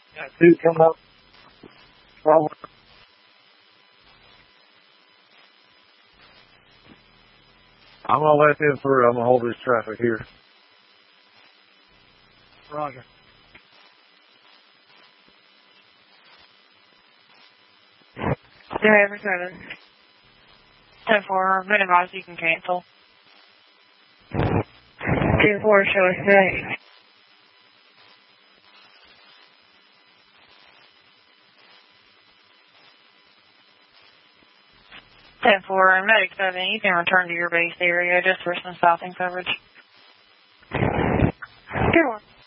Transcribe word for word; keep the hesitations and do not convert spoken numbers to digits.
Got two coming up. Well, I'm going to let them through. I'm going to hold this traffic here. Roger. Driver seven. ten four, been advised you can cancel. ten four, show us today. ten four, Medic seven, you can return to your base area just for some southing coverage. ten one.